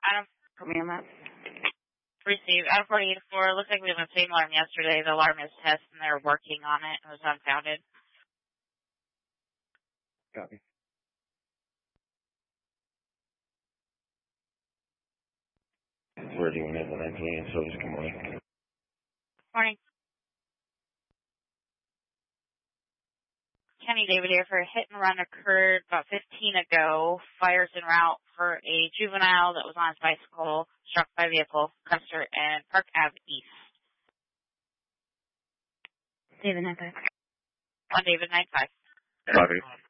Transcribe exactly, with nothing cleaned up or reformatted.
Adam, Put me on that. received. Adam forty eighty-four, looks like we had the same alarm yesterday. The alarm is test, and they're working on it. It was unfounded. Copy. Where do you want to have nineteen service? Good morning. Morning. Kenny David here for a hit and run occurred about fifteen ago. Fires en route for a juvenile that was on his bicycle, struck by vehicle, Custer and Park Avenue East. David nine five. On David nine five. Copy.